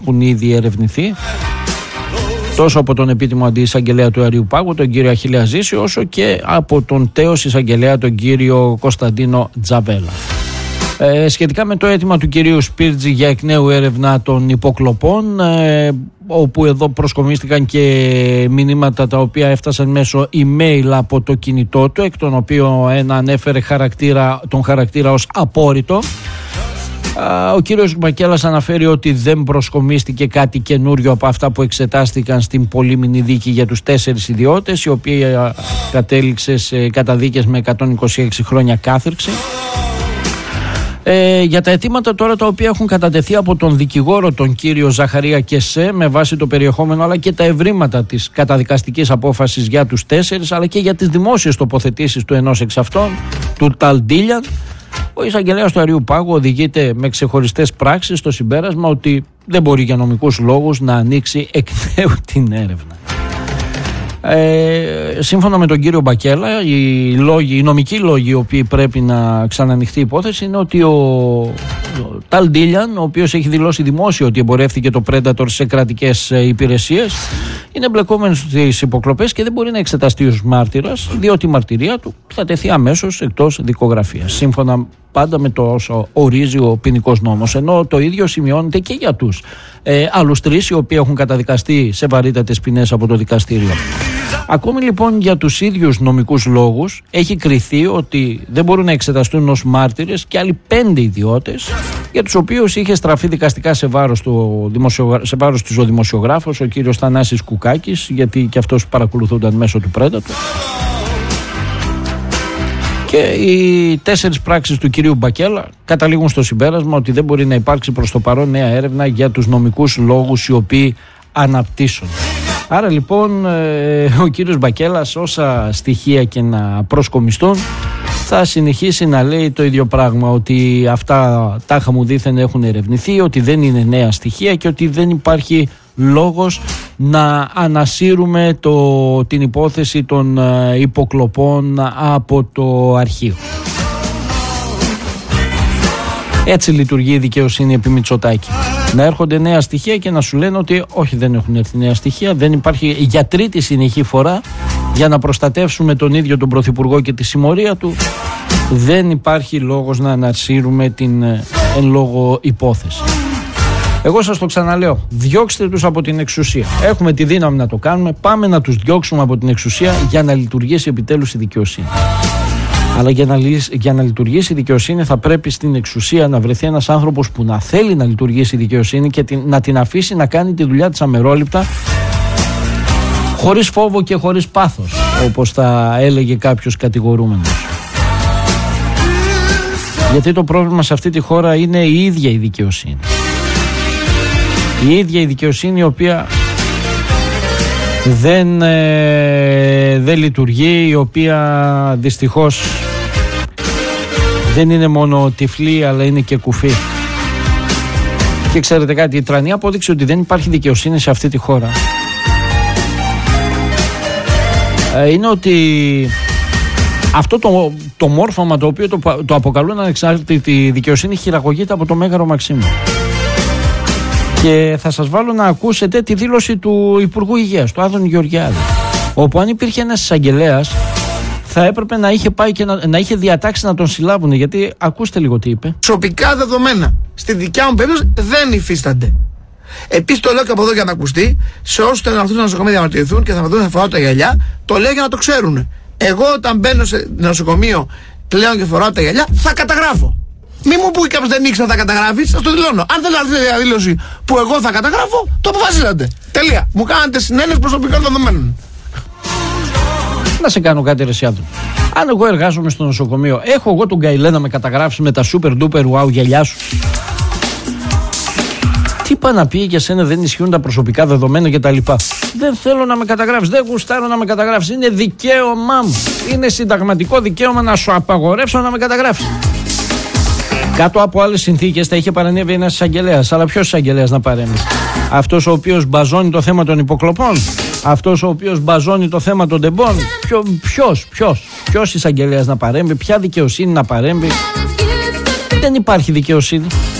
έχουν ήδη ερευνηθεί τόσο από τον επίτιμο αντιεισαγγελέα του Αριού Πάγου, τον κύριο Αχιλλή Αζήση, όσο και από τον τέος εισαγγελέα, τον κύριο Κωνσταντίνο Τζαβέλα. Σχετικά με το αίτημα του κυρίου Σπίρτζη για εκ νέου έρευνα των υποκλοπών, όπου εδώ προσκομίστηκαν και μηνύματα τα οποία έφτασαν μέσω email από το κινητό του, εκ των οποίων ένα ανέφερε τον χαρακτήρα ως απόρριτο. Ο κύριος Μπακέλας αναφέρει ότι δεν προσκομίστηκε κάτι καινούριο από αυτά που εξετάστηκαν στην πολύμηνη δίκη για τους 4 ιδιώτες, η οποία κατέληξε σε καταδίκες με 126 χρόνια κάθυρξη. Για τα αιτήματα τώρα τα οποία έχουν κατατεθεί από τον δικηγόρο τον κύριο Ζαχαρία Κεσέ, με βάση το περιεχόμενο αλλά και τα ευρήματα της καταδικαστικής απόφασης για τους 4, αλλά και για τις δημόσιες τοποθετήσεις του ενός εξ αυτών, του Ταλντίλιαν, ο εισαγγελέας του Αριού Πάγου οδηγείται με ξεχωριστές πράξεις στο συμπέρασμα ότι δεν μπορεί για νομικούς λόγους να ανοίξει εκ νέου την έρευνα. Σύμφωνα με τον κύριο Μπακέλα, οι νομικοί λόγοι οι οποίοι πρέπει να ξανανοιχτεί η υπόθεση είναι ότι ο Ταλντίλιαν, ο οποίος έχει δηλώσει δημόσιο ότι εμπορεύθηκε το Predator σε κρατικές υπηρεσίες, είναι εμπλεκόμενος στις υποκλοπές και δεν μπορεί να εξεταστεί ως μάρτυρας, διότι η μαρτυρία του θα τεθεί αμέσως εκτός δικογραφίας, σύμφωνα πάντα με το όσο ορίζει ο ποινικός νόμος, ενώ το ίδιο σημειώνεται και για τους άλλους 3 οι οποίοι έχουν καταδικαστεί σε βαρύτατες ποινές από το δικαστήριο. Ακόμη λοιπόν για τους ίδιους νομικούς λόγους έχει κριθεί ότι δεν μπορούν να εξεταστούν ως μάρτυρες και άλλοι 5 ιδιώτες, για τους οποίους είχε στραφεί δικαστικά σε βάρος τους ο δημοσιογράφος, ο κύριος Θανάσης Κουκάκης, γιατί και αυτός παρακολουθούνταν μέσω του Predator. Και οι 4 πράξεις του κυρίου Μπακέλα καταλήγουν στο συμπέρασμα ότι δεν μπορεί να υπάρξει προς το παρόν νέα έρευνα για τους νομικούς λόγους οι οποίοι αναπτύσσονται. Άρα λοιπόν ο κύριος Μπακέλας, όσα στοιχεία και να προσκομιστούν, θα συνεχίσει να λέει το ίδιο πράγμα, ότι αυτά τάχα μου δήθεν έχουν ερευνηθεί, ότι δεν είναι νέα στοιχεία και ότι δεν υπάρχει λόγος να ανασύρουμε την υπόθεση των υποκλοπών από το αρχείο. Έτσι λειτουργεί η δικαιοσύνη επί Μητσοτάκη. Να έρχονται νέα στοιχεία και να σου λένε ότι όχι, δεν έχουν έρθει νέα στοιχεία, δεν υπάρχει, για τρίτη συνεχή φορά, για να προστατεύσουμε τον ίδιο τον Πρωθυπουργό και τη συμμορία του, δεν υπάρχει λόγος να ανασύρουμε την εν λόγω υπόθεση. Εγώ σας το ξαναλέω, διώξτε τους από την εξουσία. Έχουμε τη δύναμη να το κάνουμε, πάμε να τους διώξουμε από την εξουσία για να λειτουργήσει επιτέλους η δικαιοσύνη. Αλλά για να λειτουργήσει η δικαιοσύνη θα πρέπει στην εξουσία να βρεθεί ένας άνθρωπος που να θέλει να λειτουργήσει η δικαιοσύνη και να την αφήσει να κάνει τη δουλειά της αμερόληπτα, χωρίς φόβο και χωρίς πάθος, όπως θα έλεγε κάποιος κατηγορούμενος. Γιατί το πρόβλημα σε αυτή τη χώρα είναι η ίδια η δικαιοσύνη. Η ίδια η δικαιοσύνη, η οποία δεν λειτουργεί, η οποία δυστυχώς δεν είναι μόνο τυφλή αλλά είναι και κουφή. Και ξέρετε κάτι, η τρανή απόδειξη ότι δεν υπάρχει δικαιοσύνη σε αυτή τη χώρα είναι ότι αυτό το μόρφωμα το οποίο το αποκαλούν ανεξάρτητη δικαιοσύνη χειραγωγείται από το Μέγαρο Μαξίμου. Και θα σας βάλω να ακούσετε τη δήλωση του Υπουργού Υγείας, του Άδωνη Γεωργιάδη, όπου αν υπήρχε ένας εισαγγελέας θα έπρεπε να είχε πάει και να είχε διατάξει να τον συλλάβουν. Γιατί ακούστε λίγο τι είπε. Προσωπικά δεδομένα στη δικιά μου περίπτωση δεν υφίστανται. Επίσης το λέω και από εδώ για να ακουστεί, σε όσους θέλουν να έρθουν στο νοσοκομείο διαμαρτυρηθούν και θα με δουν να φοράω τα γυαλιά, το λέω για να το ξέρουν. Εγώ όταν μπαίνω σε νοσοκομείο πλέον και φοράω τα γυαλιά, θα καταγράφω. Μη μου πει κάποιος δεν ήξερα θα καταγράφει, σας το δηλώνω. Αν δεν έρθει η διαδήλωση που εγώ θα καταγράφω, το αποφασίσατε. Τελεία. Μου κάνατε συνένεση προσωπικών δεδομένων. Να σε κάνω κάτι, ρε Σιάδου. Αν εγώ εργάζομαι στο νοσοκομείο, έχω εγώ τον Γκαϊλέ να με καταγράψει με τα super duper wow γυαλιά σου. Τι είπα να πει για σένα, δεν ισχύουν τα προσωπικά δεδομένα κτλ. Δεν θέλω να με καταγράψεις, δεν γουστάρω να με καταγράψεις. Είναι δικαίωμά μου. Είναι συνταγματικό δικαίωμα να σου απαγορεύσω να με καταγράψεις. Κάτω από άλλες συνθήκες θα είχε παρανέβει ένας εισαγγελέας. Αλλά ποιος εισαγγελέας να παρέμβει? Αυτός ο οποίος μπαζώνει το θέμα των υποκλοπών? Αυτός ο οποίος μπαζώνει το θέμα των τεμπών? Ποιος εισαγγελέας να παρέμβει? Ποια δικαιοσύνη να παρέμβει? Δεν υπάρχει δικαιοσύνη.